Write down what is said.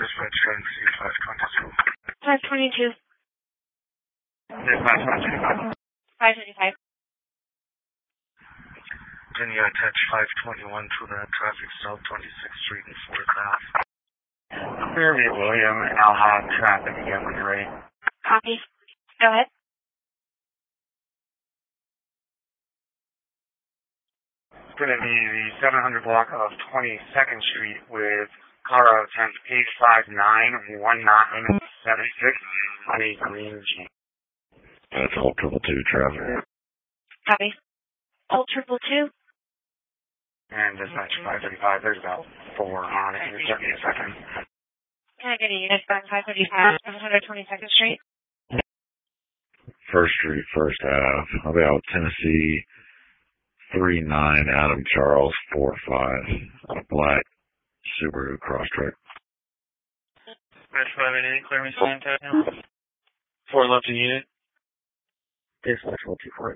dispatch trying to see 522. 522. Yeah, 525. Can you attach 521 to that traffic South 26th Street and 4th Ave? Fairview, William, and I'll have traffic again when you're ready. Copy. Go ahead. It's going to be the 700 block of 22nd Street with car out of 10, 859 1976 on a green Jeep. That's all 222 traffic. Copy. Hold 222. And dispatch 535, there's about 4 on it. Just give me a second. Can I get a unit back 535, 122nd Street? 1st Street, 1st Ave. About Tennessee, 39 Adam Charles, 45. A black Subaru Crosstrek. Dispatch 588, clear me sign tag now. 4 left in unit. Dispatch 124.